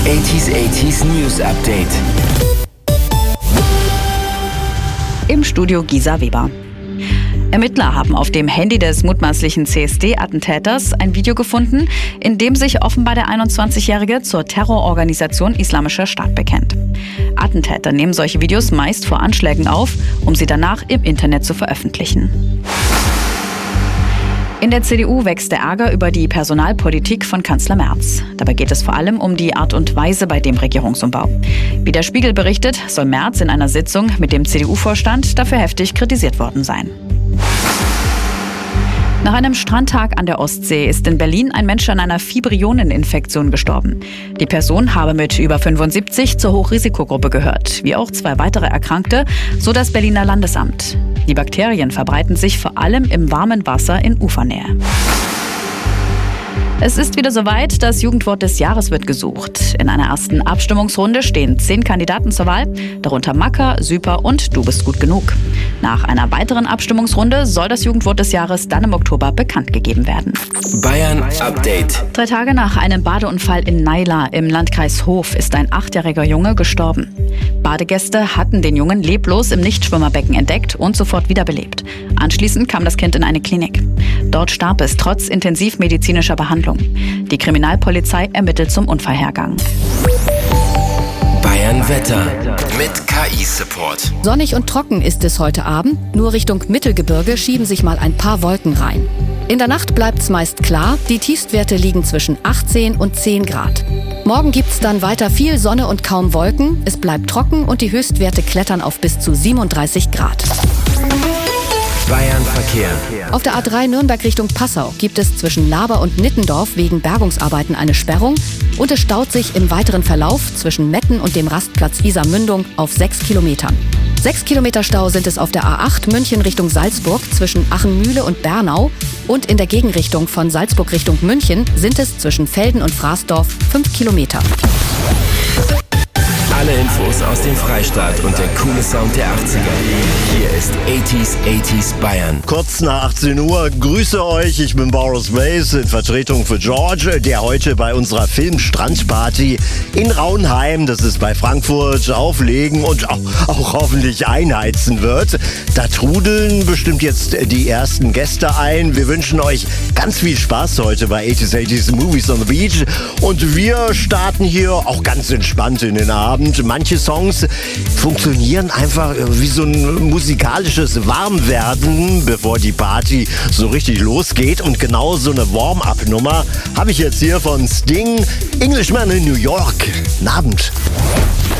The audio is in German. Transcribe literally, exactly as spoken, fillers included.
achtziger achtziger News Update. Im Studio Gisa Weber. Ermittler haben auf dem Handy des mutmaßlichen C S D-Attentäters ein Video gefunden, in dem sich offenbar der einundzwanzigjährige zur Terrororganisation Islamischer Staat bekennt. Attentäter nehmen solche Videos meist vor Anschlägen auf, um sie danach im Internet zu veröffentlichen. In der C D U wächst der Ärger über die Personalpolitik von Kanzler Merz. Dabei geht es vor allem um die Art und Weise bei dem Regierungsumbau. Wie der Spiegel berichtet, soll Merz in einer Sitzung mit dem C D U-Vorstand dafür heftig kritisiert worden sein. Nach einem Strandtag an der Ostsee ist in Berlin ein Mensch an einer Fibrioneninfektion gestorben. Die Person habe mit über fünfundsiebzig zur Hochrisikogruppe gehört, wie auch zwei weitere Erkrankte, so das Berliner Landesamt. Die Bakterien verbreiten sich vor allem im warmen Wasser in Ufernähe. Es ist wieder soweit, das Jugendwort des Jahres wird gesucht. In einer ersten Abstimmungsrunde stehen zehn Kandidaten zur Wahl, darunter Macker, Süper und Du bist gut genug. Nach einer weiteren Abstimmungsrunde soll das Jugendwort des Jahres dann im Oktober bekannt gegeben werden. Bayern Update. Drei Tage nach einem Badeunfall in Naila im Landkreis Hof ist ein achtjähriger Junge gestorben. Badegäste hatten den Jungen leblos im Nichtschwimmerbecken entdeckt und sofort wiederbelebt. Anschließend kam das Kind in eine Klinik. Dort starb es trotz intensivmedizinischer Behandlung. Die Kriminalpolizei ermittelt zum Unfallhergang. Bayern Wetter mit K I-Support. Sonnig und trocken ist es heute Abend. Nur Richtung Mittelgebirge schieben sich mal ein paar Wolken rein. In der Nacht bleibt's meist klar. Die Tiefstwerte liegen zwischen achtzehn und zehn Grad. Morgen gibt's dann weiter viel Sonne und kaum Wolken. Es bleibt trocken und die Höchstwerte klettern auf bis zu siebenunddreißig Grad. Bayern Verkehr. Auf der A drei Nürnberg Richtung Passau gibt es zwischen Laber und Nittendorf wegen Bergungsarbeiten eine Sperrung und es staut sich im weiteren Verlauf zwischen Metten und dem Rastplatz Isarmündung auf sechs Kilometern. Sechs Kilometer Stau sind es auf der A acht München Richtung Salzburg zwischen Achenmühle und Bernau und in der Gegenrichtung von Salzburg Richtung München sind es zwischen Velden und Fraßdorf fünf Kilometer. Alle Infos aus dem Freistaat und der coole Sound der achtziger. Hier ist achtziger achtziger Bayern. Kurz nach achtzehn Uhr, grüße euch, ich bin Boris Mays in Vertretung für George, der heute bei unserer Film-Strandparty in Raunheim, das ist bei Frankfurt, auflegen und auch, auch hoffentlich einheizen wird. Da trudeln bestimmt jetzt die ersten Gäste ein. Wir wünschen euch ganz viel Spaß heute bei achtziger achtziger Movies on the Beach und wir starten hier auch ganz entspannt in den Abend. Manche Songs funktionieren einfach wie so ein musikalisches Warmwerden, bevor die Party so richtig losgeht. Und genau so eine Warm-up-Nummer habe ich jetzt hier von Sting, Englishman in New York. Guten Abend.